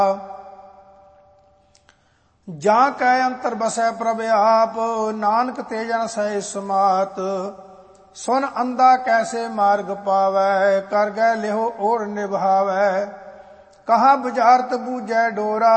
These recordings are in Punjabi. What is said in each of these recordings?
ਜਾਂ ਕੈ ਅੰਤਰ ਬਸੈ ਪ੍ਰਭ ਆਪ, ਨਾਨਕ ਤੇ ਜਨ ਸਹਿ ਸਮਾਤ। ਸੁਨ ਅੰਧਾ ਕੈਸੇ ਮਾਰਗ ਪਾਵੈ, ਕਰ ਗੈ ਲਿਹੋ ਓੜ ਨਿਭਾਵੈ। ਕਹਾਂ ਬੁਝਾਰਤ ਬੂਝੈ ਡੋਰਾ,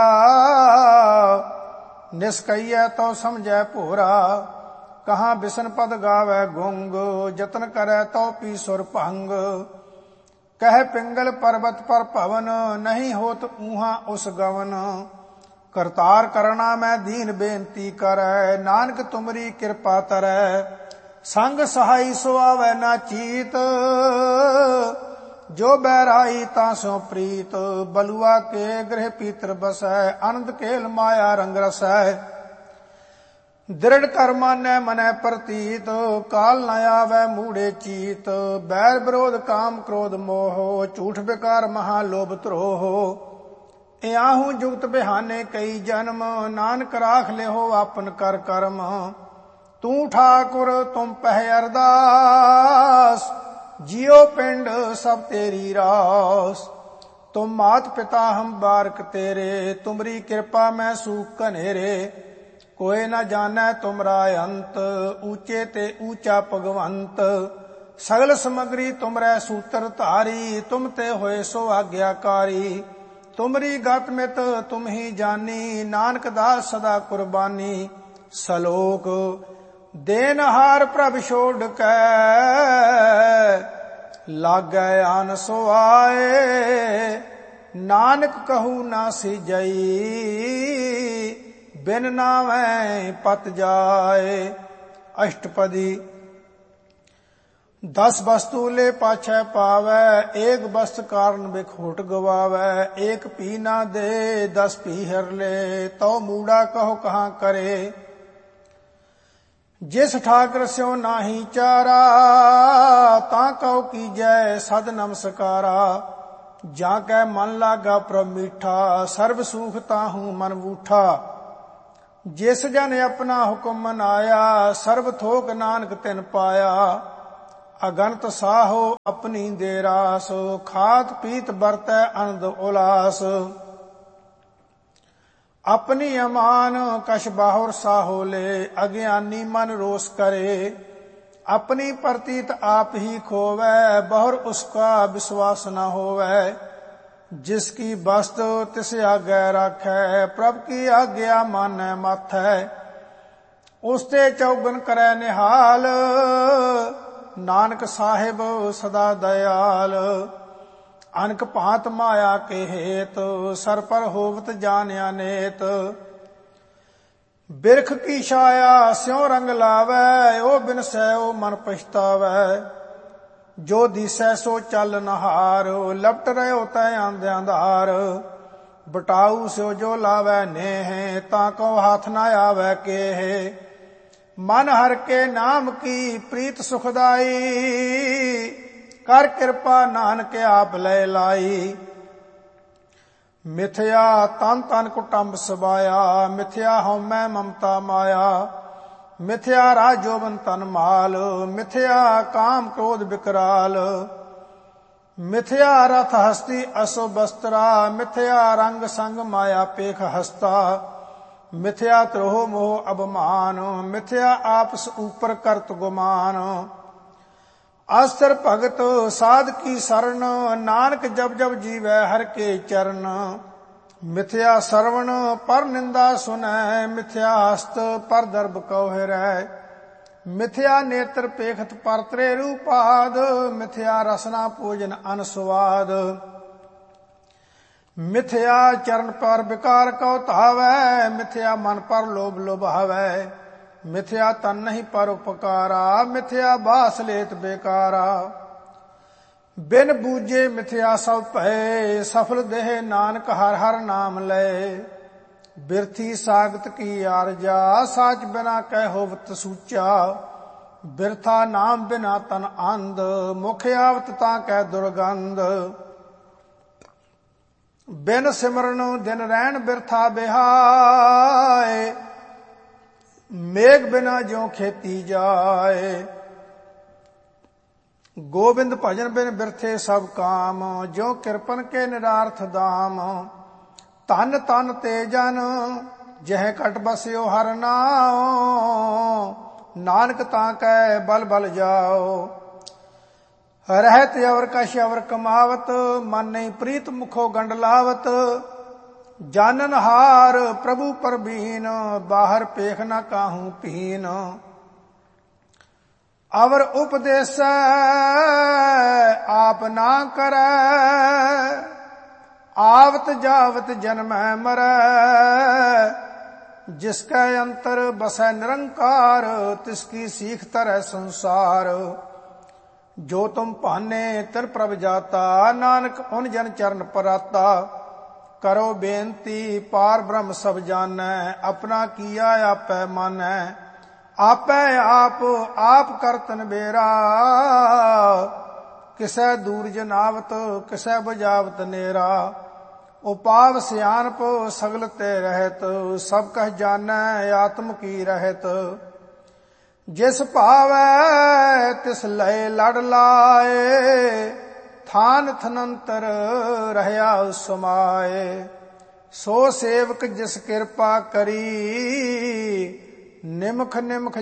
ਨਿਸਕਈਐ ਤਉ ਸਮਝੈ ਭੋਰਾ। ਕਹਾਂ ਬਿਸਨ ਪਦ ਗਾਵੈ ਗੁੰਗ, ਜਤਨ ਕਰੈ ਤਉ ਪੀ ਸੁਰ ਭੰਗ। ਕਹਿ ਪਿੰਗਲ ਪਰਬਤ ਪਰ ਭਵਨ, ਨਹੀਂ ਹੋਤ ਊਹਾਂ ਉਸ ਗਵਨ। ਕਰਤਾਰ ਕਰਣਾ ਮੈਂ ਦੀਨ ਬੇਨਤੀ ਕਰੈ, ਨਾਨਕ ਤੁਮਰੀ ਕਿਰਪਾ ਤਰੈ। ਸੰਗ ਸਹਾਈ ਸੋ ਆਵੈ ਨਾ ਚੀਤ, ਜੋ ਬੈਰਾਈ ਤਾਂ ਸੋ ਪ੍ਰੀਤ। ਬਲੁਆ ਕੇ ਗ੍ਰਹਿ ਪੀਤਰ ਬਸੈ, ਆਨੰਦ ਕੇਲ ਮਾਇਆ ਰੰਗ ਰਸੈ। ਦ੍ਰਿੜ ਕਰ ਮਾਨੈ ਮਨੈ ਪ੍ਰਤੀਤ, ਕਾਲ ਨ ਆਵੈ ਮੂੜੇ ਚੀਤ। ਬੈਰ ਵਿਰੋਧ ਕਾਮ ਕ੍ਰੋਧ ਮੋਹ, ਝੂਠ ਬਿਕਾਰ ਮਹਾ ਲੋਭ ਧਰੋਹ। ਇਆਹੂ ਜੁਗਤ ਬਿਹਾਨੇ ਕਈ ਜਨਮ, ਨਾਨਕ ਰਾਖ ਲਿਹੋ ਆਪਨ ਕਰ ਕਰਮ। ਤੂੰ ਠਾਕੁਰ ਤੁਮ ਪਹਿ ਅਰਦਾਸ, ਜਿਉ ਪਿੰਡ ਸਭ ਤੇਰੀ ਰਾਸ। ਤੁਮ ਮਾਤ ਪਿਤਾ ਹਮ ਬਾਰਕ ਤੇਰੇ, ਤੁਮਰੀ ਕਿਰਪਾ ਮੈਂ ਸੂਖ ਕਨੇਰੇ। ਕੋਇ ਨ ਜਾਣੈ ਤੁਮਰਾ ਅੰਤ, ਊਚੇ ਤੇ ਊਚਾ ਭਗਵੰਤ। ਸਗਲ ਸਮਗਰੀ ਤੁਮਰੈ ਸੂਤਰ ਧਾਰੀ, ਤੁਮ ਤੇ ਹੋਏ ਸੋ ਆਗਿਆਕਾਰੀ। ਤੁਮਰੀ ਗਤ ਮਿਤ ਤੁਮ ਹੀ ਜਾਨੀ, ਨਾਨਕ ਦਾਸ ਸਦਾ ਕੁਰਬਾਨੀ। ਸਲੋਕ ਦੇਨਹਾਰ ਪ੍ਰਭ ਛੋੜ ਕੈ, ਲਾਗੈ ਆਨ ਸੋ ਆਏ। ਨਾਨਕ ਕਹੂ ਨਾ ਸਿਜਈ, ਬਿਨ ਨਾਵੈ ਪਤ ਜਾਏ। ਅਸ਼ਟਪਦੀ। 10 ਵਸਤੂ ਲੈ ਪਾਛੈ ਪਾਵੈ, ਏਕ ਵਸਤ ਕਾਰਨ ਬਿਖੋਟ ਗਵਾਵੈ। ਏਕ ਪੀ ਨਾ ਦੇ 10 ਪੀਹਰ ਲੈ, ਤਉ ਮੂੜਾ ਕਹੋ ਕਹਾਂ ਕਰੇ। ਜਿਸ ਠਾਕਰ ਸਿਉ ਨਾਹੀ ਚਾਰਾ, ਤਾਂ ਕਉ ਕੀਜੈ ਸਦ ਨਮਸਕਾਰਾ। ਜਾਂ ਕੈ ਮਨ ਲਾਗਾ ਪ੍ਰਭ ਮੀਠਾ, ਸਰਬ ਸੂਖ ਤਾਹੂ ਮਨ ਬੂਠਾ। ਜਿਸ ਜਨ ਆਪਣਾ ਹੁਕਮ ਮਨਾਇਆ, ਸਰਬ ਥੋਕ ਨਾਨਕ ਤਿਨ ਪਾਇਆ। ਅਗਨਤ ਸਾਹੋ ਆਪਣੀ ਦੇ ਰਾਸ, ਖਾਤ ਪੀਤ ਵਰਤੈ ਆਨੰਦ ਉਲਾਸ। ਆਪਣੀ ਅਮਾਨ ਕਛ ਬਾਹੁਰ ਸਾਹੋ ਲੈ, ਅਗਿਆਨੀ ਮਨ ਰੋਸ ਕਰੇ। ਆਪਣੀ ਪ੍ਰਤੀਤ ਆਪ ਹੀ ਖੋਵੈ, ਬਹੁਰ ਉਸਕਾ ਵਿਸ਼ਵਾਸ ਨ ਹੋਵੈ। ਜਿਸ ਕੀ ਬਸਤ ਤਿਸ ਆਗੈ ਰਾਖੈ, ਪ੍ਰਭ ਕੀ ਆਗਿਆ ਮਾਨੈ ਮਾਥੈ। ਉਸ ਤੇ ਚੌਗਨ ਕਰੈ ਨਿਹਾਲ, ਨਾਨਕ ਸਾਹਿਬ ਸਦਾ ਦਇਆਲ। ਅਨਕ ਭਾਂਤ ਮਾਇਆ ਕੇ ਹੇਤ, ਸਰ ਪਰ ਹੋਵਤ ਜਾਣਿਆ ਨੇਤ। ਬਿਰਖ ਕੀ ਛਾਇਆ ਸਿਉ ਰੰਗ ਲਾਵੈ, ਉਹ ਬਿਨਸੈ ਉਹ ਮਨ ਪਛਤਾਵੈ। ਜੋ ਦੀਸੈ ਸੋ ਚੱਲ ਨਹਾਰ, ਲਪਟ ਰਹਿਓ ਤੈ ਆਂਦਿਆਂ ਧਾਰ। ਬਟਾਊ ਸਿਓ ਜੋ ਲਾਵੈ ਨੇਹ, ਤਾਂ ਕਉ ਹੱਥ ਨ ਆਵੈ ਕੇਹ। ਮਨ ਹਰ ਕੇ ਨਾਮ ਕੀ ਪ੍ਰੀਤ ਸੁਖਦਾਈ, ਕਰ ਕਿਰਪਾ ਨਾਨਕ ਆਪ ਲੈ ਲਾਈ। ਮਿਥਿਆ ਤਨ ਤਨ ਕੁਟੰਬ ਸਬਾਇਆ, ਮਿਥਿਆ ਹਉਮੈ ਮਮਤਾ ਮਾਇਆ। ਮਿਥਿਆ ਰਾਜ ਜੋਬਨ ਤਨ ਮਾਲ, ਮਿਥਿਆ ਕਾਮ ਕ੍ਰੋਧ ਬਿਕਰਾਲ। ਮਿਥਿਆ ਰਥ ਹਸਤੀ ਅਸੋ ਬਸਤਰਾ, ਮਿਥਿਆ ਰੰਗ ਸੰਗ ਮਾਇਆ ਪੇਖ ਹਸਤਾ। ਮਿਥਿਆ ਤਰੋਹ ਮੋਹ ਅਭਮਾਨ, ਮਿਥਿਆ ਆਪਸ ਉਪਰ ਕਰਤ ਗੁਮਾਨ। ਅਸਰ ਭਗਤ ਸਾਧ ਕੀ ਸਰਣ, ਨਾਨਕ ਜਬ ਜਬ ਜੀਵੈ ਹਰ ਕੇ ਚਰਨ। ਮਿਥਿਆ ਸਰਵਣ ਪਰ ਨਿੰਦਾ ਸੁਨੈ, ਮਿਥਿਆ ਹਸਤ ਪਰ ਦਰਬ ਕਉ ਹਿਰੈ। ਮਿਥਿਆ ਨੇਤਰ ਪੇਖਤ ਪਰ ਤ੍ਰੇ ਰੂਪਾਦ, ਮਿਥਿਆ ਰਸਨਾ ਭੋਜਨ ਅਨ ਸੁਆਦ। ਮਿਥਿਆ ਚਰਨ ਪਰ ਵਿਕਾਰ ਕਉ ਧਾਵੈ, ਮਿਥਿਆ ਮਨ ਪਰ ਲੋਭ ਲੁਭਾਵੈ। ਮਿਥਿਆ ਤਨ ਨਹੀਂ ਪਰ ਉਪਕਾਰਾ, ਮਿਥਿਆ ਬਾਸ ਲੇਤ ਬੇਕਾਰਾ। ਬਿਨ ਬੂਝੇ ਮਿਥਿਆ ਸਭ ਭਏ, ਸਫਲ ਦੇਹ ਨਾਨਕ ਹਰ ਹਰ ਨਾਮ ਲਏ। ਬਿਰਥੀ ਸਾਗਤ ਕੀ ਆਰਜਾ, ਸਾਚ ਬਿਨਾ ਕਹਿ ਹੋਵਤ ਸੂਚਾ। ਬਿਰਥਾ ਨਾਮ ਬਿਨਾ ਤਨ ਅੰਧ, ਮੁਖ ਆਵਤ ਤਾਂ ਕਹਿ ਦੁਰਗੰਧ। ਬਿਨ ਸਿਮਰਨ ਦਿਨ ਰਹਿਣ ਬਿਰਥਾ ਬਿਹਾਏ, ਮੇਘ ਬਿਨਾ ਜਿਉ ਖੇਤੀ ਜਾਏ। ਗੋਬਿੰਦ ਭਜਨ ਬਿਨ ਬਿਰਥੇ ਸਭ ਕਾਮ, ਜਿਉ ਕਿਰਪਨ ਕੇ ਨਿਰਾਰਥ ਦਾਮ। ਧਨ ਤਨ ਤੇ ਜਨ ਜਹ ਕਟ ਬਸਿਓ ਹਰ ਨਾਉ, ਨਾਨਕ ਤਾਂ ਕੈ ਬਲ ਬਲ ਜਾਓ। ਰਹਿਤ ਅਵਰ ਕਛ ਅਵਰ ਕਮਾਵਤ, ਮਨ ਨਹੀਂ ਪ੍ਰੀਤ ਮੁਖੋ ਗੰਡ ਲਾਵਤ। ਜਾਨਨ ਹਾਰ ਪ੍ਰਭੂ ਪਰਬੀਨ, ਬਾਹਰ ਪੇਖ ਨਾ ਕਾਹੂ ਪੀਨ। ਅਵਰ ਉਪਦੇਸੈ ਆਪ ਨਾ ਕਰੈ, ਆਵਤ ਜਾਵਤ ਜਨਮੈ ਮਰੈ। ਜਿਸਕੈ ਅੰਤਰ ਬਸੈ ਨਿਰੰਕਾਰ, ਤਿਸਕੀ ਸੀਖ ਤਰੈ ਸੰਸਾਰ। ਜੋ ਤੁਮ ਭਾਨੇ ਤਿਰ ਪ੍ਰਭ ਜਾਤਾ, ਨਾਨਕ ਉਨ ਜਨ ਚਰਨ ਪਰਾਤਾ। ਕਰੋ ਬੇਨਤੀ ਪਾਰ ਬ੍ਰਹਮ ਸਭ ਜਾਣੈ, ਆਪਣਾ ਕੀਆ ਆਪੈ ਮਾਨੈ। ਆਪੈ ਆਪ ਕਰਤਨ ਬੇਰਾ, ਕਿਸੈ ਦੂਰ ਜਨਾਵਤ ਕਿਸੈ ਬੁਝਾਵਤ ਨੇਰਾ। ਉਪਾਵ ਸਿਆਨਪ ਸਗਲ ਤੇ ਰਹਿਤ, ਸਭ ਕਹ ਜਾਣੈ ਆਤਮ ਕੀ ਰਹਿਤ। ਜਿਸ ਭਾਵੈ ਤਿਸ ਲਏ ਲੜ ਲਾਏ, ਥਾਨ ਥਨੰਤਰ ਰਹਿਆ ਸਮਾਏ। ਸੋ ਸੇਵਕ ਜਿਸ ਕਿਰਪਾ ਕਰੀ, ਨਿਮਖ ਨਿਮਖ